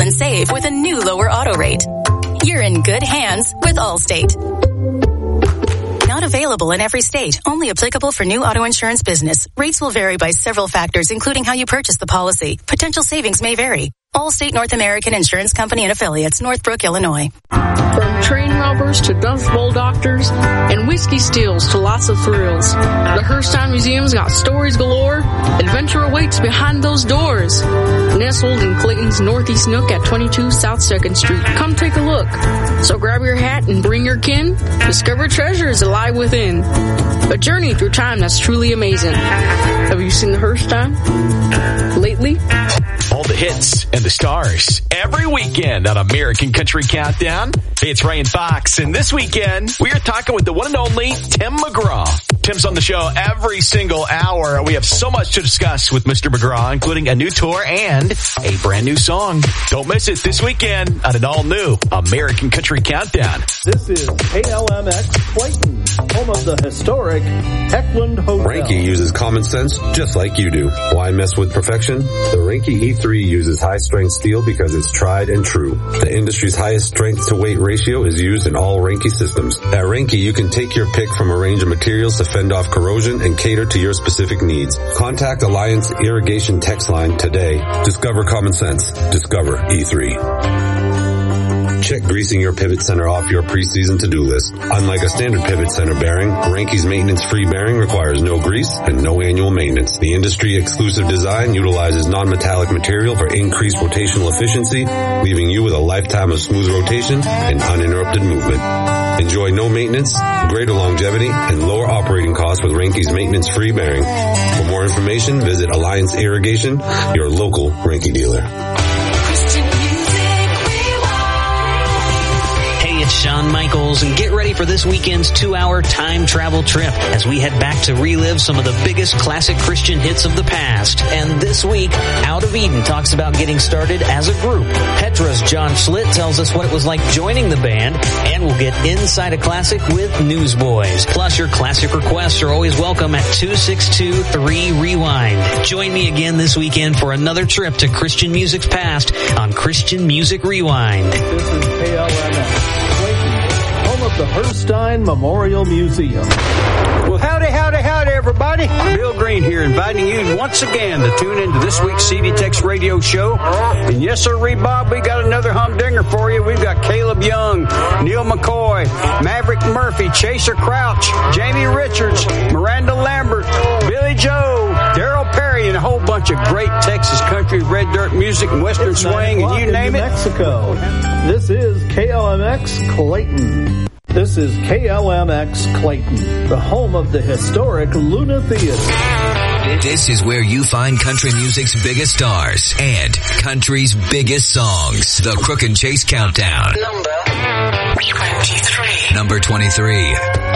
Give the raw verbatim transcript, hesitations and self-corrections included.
and save with a new lower auto rate. You're in good hands with Allstate. Not available in every state. Only applicable for new auto insurance business. Rates will vary by several factors, including how you purchase the policy. Potential savings may vary. Allstate North American Insurance Company and Affiliates, Northbrook, Illinois. From train robbers to Dust Bowl doctors and whiskey steals to lots of thrills, the Herstein Museum's got stories galore. Adventure awaits behind those doors. Nestled in Clayton's Northeast Nook at twenty-two South second Street. Come take a look. So grab your hat and bring your kin. Discover treasures alive within. A journey through time that's truly amazing. Have you seen the Herstein lately? All the hits and the stars every weekend on American Country Countdown. Hey, it's Ray and Fox, and this weekend we are talking with the one and only Tim McGraw. Tim's on the show every single hour. We have so much to discuss with Mister McGraw, including a new tour and a brand new song. Don't miss it this weekend on an all-new American Country Countdown. This is K L M X Clayton, home of the historic Heckland Hotel. Reinke uses common sense just like you do. Why mess with perfection? The Reinke E three uses high-strength steel because it's tried and true. The industry's highest strength-to-weight ratio is used in all Reinke systems. At Reinke, you can take your pick from a range of materials to fend off corrosion and cater to your specific needs. Contact Alliance Irrigation text line today. Discover common sense. Discover E three. Check greasing your pivot center off your preseason to-do list. Unlike a standard pivot center bearing, Reinke's maintenance-free bearing requires no grease and no annual maintenance. The industry-exclusive design utilizes non-metallic material for increased rotational efficiency, leaving you with a lifetime of smooth rotation and uninterrupted movement. Enjoy no maintenance, greater longevity, and lower operating costs with Reinke's maintenance-free bearing. For more information, visit Alliance Irrigation, your local Reinke dealer. It's Shawn Michaels, and get ready for this weekend's two-hour time travel trip as we head back to relive some of the biggest classic Christian hits of the past. And this week, Out of Eden talks about getting started as a group. Petra's John Schlitt tells us what it was like joining the band, and we'll get inside a classic with Newsboys. Plus, your classic requests are always welcome at two six two, three, rewind. Join me again this weekend for another trip to Christian music's past on Christian Music Rewind. This is K L M X. Home of the Herstein Memorial Museum. Well, howdy, howdy, howdy, everybody. Bill Green here, inviting you once again to tune into this week's C D Tex radio show. And yes, sir, Bob, we got another humdinger for you. We've got Caleb Young, Neil McCoy, Maverick Murphy, Chaser Crouch, Jamie Richards, Miranda Lambert, Billy Joe, Daryl Perry, and a whole bunch of great Texas country, red dirt music, and western swing, and you name it. Mexico. This is K L M X Clayton. This is K L M X Clayton, the home of the historic Luna Theater. This is where you find country music's biggest stars and country's biggest songs. The Crook and Chase Countdown. Number twenty-three. Number twenty-three.